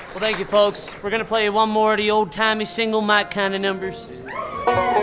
Well, thank you, folks. We're gonna play one more of the old-timey single mic kind of numbers.